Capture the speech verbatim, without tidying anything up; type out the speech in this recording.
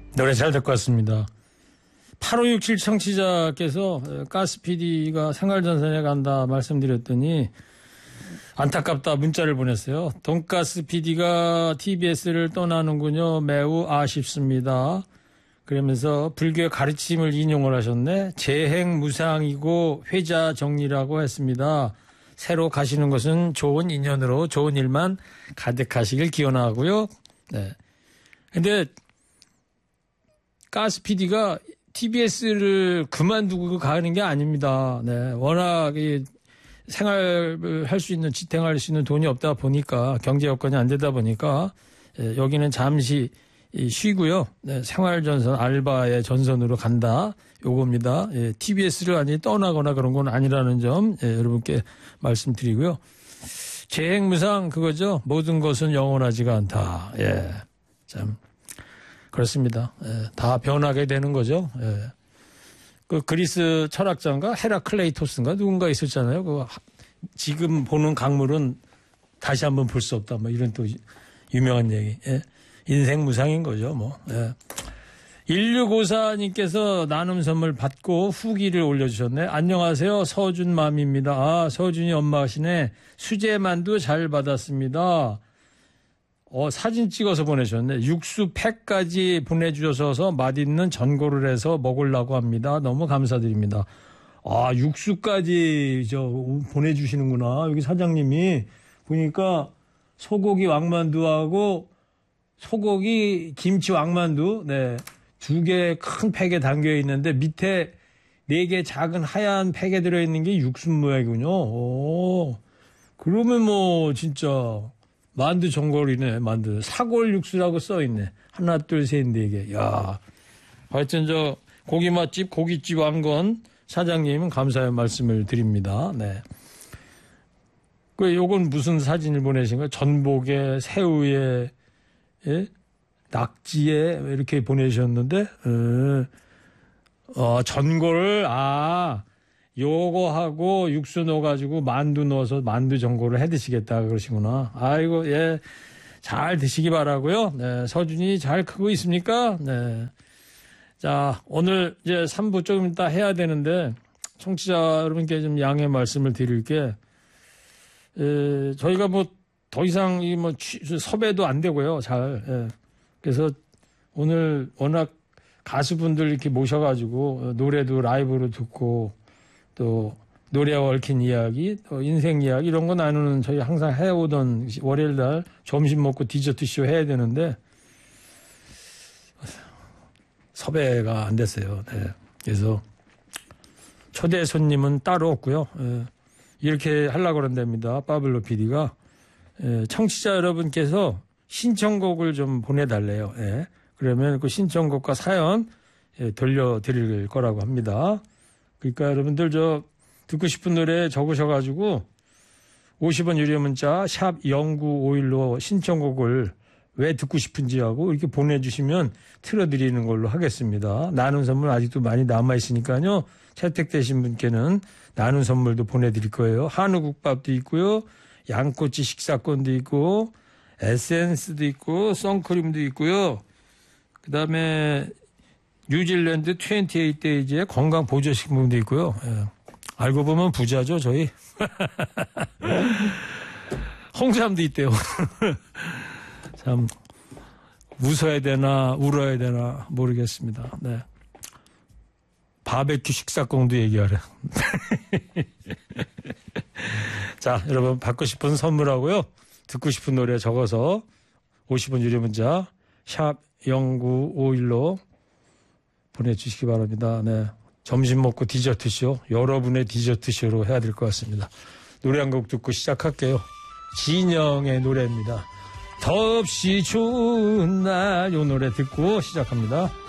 노래 잘 듣고 왔습니다. 팔오육칠 청취자께서 가스 피디가 생활전선에 간다 말씀드렸더니 안타깝다 문자를 보냈어요. 돈가스 피디가 티비에스를 떠나는군요. 매우 아쉽습니다. 그러면서 불교의 가르침을 인용을 하셨네. 재행무상이고 회자정리라고 했습니다. 새로 가시는 것은 좋은 인연으로 좋은 일만 가득하시길 기원하고요. 네. 근데 가스 피디가 티비에스를 그만두고 가는 게 아닙니다. 네. 워낙 생활을 할 수 있는, 지탱할 수 있는 돈이 없다 보니까, 경제 여건이 안 되다 보니까, 여기는 잠시 쉬고요. 네. 생활전선, 알바의 전선으로 간다. 요겁니다. 예, 티비에스를 완전히 떠나거나 그런 건 아니라는 점, 예, 여러분께 말씀드리고요. 재행무상 그거죠. 모든 것은 영원하지가 않다. 예. 참. 그렇습니다. 예, 다 변하게 되는 거죠. 예. 그 그리스 철학자인가 헤라클레이토스인가 누군가 있었잖아요. 그 지금 보는 강물은 다시 한번 볼 수 없다. 뭐 이런 또 유명한 얘기. 예. 인생 무상인 거죠. 뭐. 예. 일육오사님께서 나눔 선물 받고 후기를 올려주셨네. 안녕하세요. 서준맘입니다. 아, 서준이 엄마시네. 수제만두 잘 받았습니다. 어, 사진 찍어서 보내주셨네. 육수 팩까지 보내주셔서 맛있는 전골을 해서 먹으려고 합니다. 너무 감사드립니다. 아, 육수까지 저 보내주시는구나. 여기 사장님이 보니까 소고기 왕만두하고 소고기 김치 왕만두, 네, 두 개 큰 팩에 담겨 있는데 밑에 네 개 작은 하얀 팩에 들어있는 게 육수 모양이군요. 오, 그러면 뭐 진짜 만두 전골이네. 만두 사골 육수라고 써있네. 하나 둘 셋 네 개. 야, 하여튼 저 고기 맛집 고깃집 왕건 사장님은 감사의 말씀을 드립니다. 네. 그 요건 무슨 사진을 보내신 거예요? 전복에 새우에, 예? 낙지에 이렇게 보내셨는데, 어, 어, 전골을, 아, 요거 하고 육수 넣어가지고 만두 넣어서 만두 전골을 해 드시겠다 그러시구나. 아이고, 예. 잘 드시기 바라고요. 네. 서준이 잘 크고 있습니까? 네. 자, 오늘 이제 삼 부 조금 이따 해야 되는데, 청취자 여러분께 좀 양해 말씀을 드릴 게, 에, 저희가 뭐 더 이상 이 뭐 섭외도 안 되고요. 잘. 예. 그래서 오늘 워낙 가수분들 이렇게 모셔가지고 노래도 라이브로 듣고 또 노래와 얽힌 이야기, 또 인생 이야기 이런 거 나누는 저희 항상 해오던 월요일 날 점심 먹고 디저트 쇼 해야 되는데 섭외가 안 됐어요. 네. 그래서 초대 손님은 따로 없고요. 예. 이렇게 하려고 그런답니다. 파블로 피디가. 예. 청취자 여러분께서 신청곡을 좀 보내달래요. 예. 그러면 그 신청곡과 사연 예, 돌려드릴 거라고 합니다. 그러니까 여러분들 저 듣고 싶은 노래 적으셔가지고 오십 원 유료 문자 샵 영구오일로 신청곡을 왜 듣고 싶은지 하고 이렇게 보내주시면 틀어드리는 걸로 하겠습니다. 나눈 선물 아직도 많이 남아있으니까요. 채택되신 분께는 나눈 선물도 보내드릴 거예요. 한우국밥도 있고요. 양꼬치 식사권도 있고 에센스도 있고 선크림도 있고요. 그 다음에 뉴질랜드 이십팔 데이즈의 건강보조식품도 있고요. 예. 알고 보면 부자죠 저희. 홍삼도 있대요. 참 웃어야 되나 울어야 되나 모르겠습니다. 네. 바베큐 식사권도 얘기하래. 자, 여러분 받고 싶은 선물하고요. 듣고 싶은 노래 적어서 오십 원 유료 문자 샵 영구오일로 보내주시기 바랍니다. 네. 점심 먹고 디저트쇼, 여러분의 디저트쇼로 해야 될 것 같습니다. 노래 한 곡 듣고 시작할게요. 진영의 노래입니다. 덥시 추운 날 이 노래 듣고 시작합니다.